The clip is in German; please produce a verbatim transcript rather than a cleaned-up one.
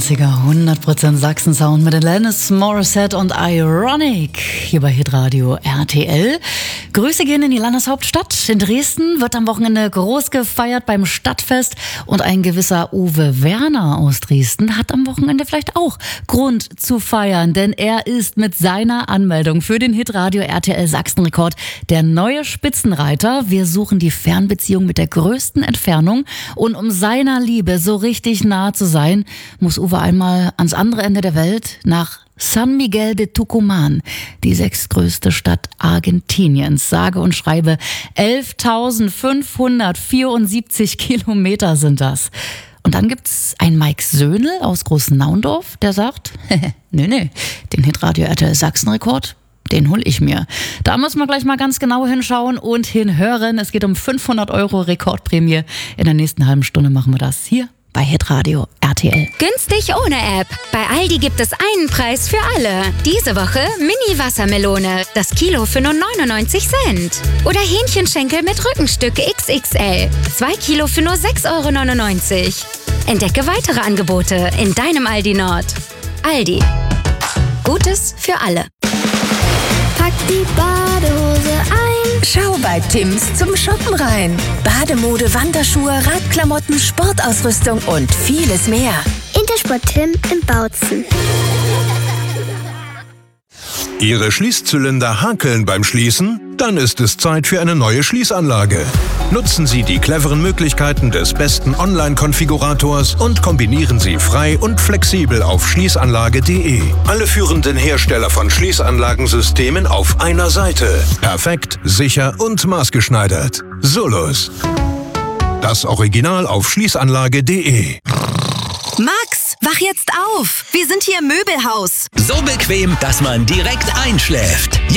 neunziger, hundert Prozent Sachsen-Sound mit Alanis Morissette und Ironic hier bei Hitradio R T L. Grüße gehen in die Landeshauptstadt. In Dresden wird am Wochenende groß gefeiert beim Stadtfest und ein gewisser Uwe Werner aus Dresden hat am Wochenende vielleicht auch Grund zu feiern, denn er ist mit seiner Anmeldung für den Hitradio R T L Sachsenrekord der neue Spitzenreiter. Wir suchen die Fernbeziehung mit der größten Entfernung und um seiner Liebe so richtig nahe zu sein, muss Uwe einmal ans andere Ende der Welt nach San Miguel de Tucumán, die sechstgrößte Stadt Argentiniens. Sage und schreibe elftausendfünfhundertvierundsiebzig Kilometer sind das. Und dann gibt's einen Mike Söhnl aus Großnaundorf, der sagt, nee, nee, den Hitradio R T L Sachsenrekord, den hol ich mir. Da müssen wir gleich mal ganz genau hinschauen und hinhören. Es geht um fünfhundert Euro Rekordprämie. In der nächsten halben Stunde machen wir das hier bei Hitradio R T L. Günstig ohne App. Bei Aldi gibt es einen Preis für alle. Diese Woche Mini-Wassermelone. Das Kilo für nur neunundneunzig Cent. Oder Hähnchenschenkel mit Rückenstück X X L. Zwei Kilo für nur sechs Euro neunundneunzig. Entdecke weitere Angebote in deinem Aldi Nord. Aldi. Gutes für alle. Pack die Badehose ein. Schau bei Tims zum Shoppen rein. Bademode, Wanderschuhe, Radklamotten, Sportausrüstung und vieles mehr. Intersport Tim in Bautzen. Ihre Schließzylinder hakeln beim Schließen? Dann ist es Zeit für eine neue Schließanlage. Nutzen Sie die cleveren Möglichkeiten des besten Online-Konfigurators und kombinieren Sie frei und flexibel auf schließanlage punkt de. Alle führenden Hersteller von Schließanlagensystemen auf einer Seite. Perfekt, sicher und maßgeschneidert. Solus. Das Original auf schließanlage punkt de. Max, wach jetzt auf! Wir sind hier im Möbelhaus. So bequem, dass man direkt einschläft.